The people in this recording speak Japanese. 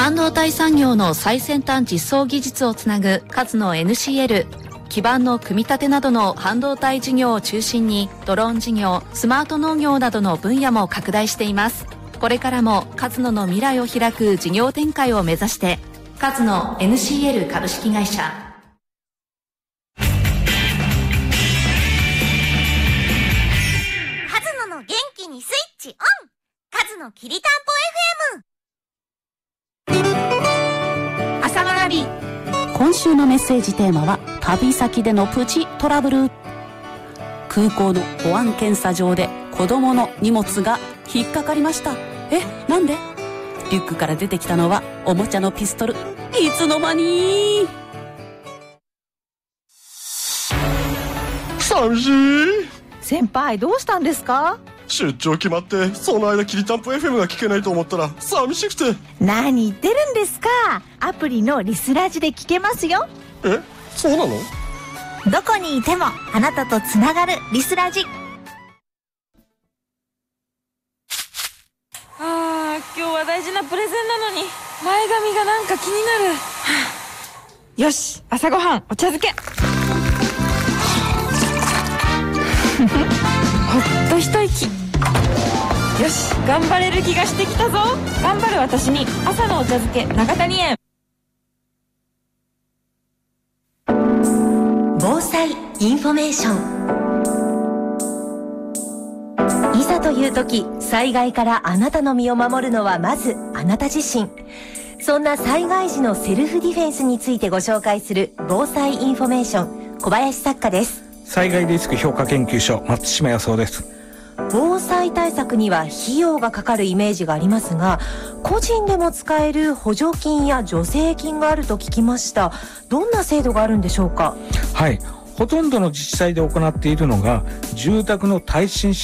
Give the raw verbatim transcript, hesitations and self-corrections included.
半導体産業の最先端実装技術をつなぐ勝野 エヌシーエル、基盤の組み立てなどの半導体事業を中心にドローン事業、スマート農業などの分野も拡大しています。これからも勝野の未来を開く事業展開を目指して、勝野 エヌシーエル 株式会社。 勝野の元気にスイッチオン、勝野きりたんぽ エフエム。 朝学び。 今週のメッセージテーマは、旅先でのプチトラブル。空港の保安検査場で子供の荷物が引っかかりました。え、なんで？リュックから出てきたのはおもちゃのピストル。いつの間に？ 寂しい。 先輩、どうしたんですか？ 出張決まってその間きりたんぽ エフエム が聞けないと思ったら寂しくて。 何言ってるんですか。アプリのリスラジで聞けますよ。 え、そうなの？ どこにいてもあなたとつながるリスラジ。 あー、今日は大事なプレゼンなのに前髪がなんか気になる。はあ、よし、朝ごはんお茶漬け。ほっと一息。よし、頑張れる気がしてきたぞ。頑張る私に朝のお茶漬け長谷園。 防災インフォメーション。いざという時、災害からあなたの身を守るのはまずあなた自身。そんな災害時のセルフディフェンスについてご紹介する防災インフォメーション、小林作家です。 災害リスク評価研究所、松島康夫です。 防災対策には費用がかかるイメージがありますが、個人でも使える補助金や助成金があると聞きました。どんな制度があるんでしょうか？ はい、ほとんどの自治体で行っているのが住宅の耐震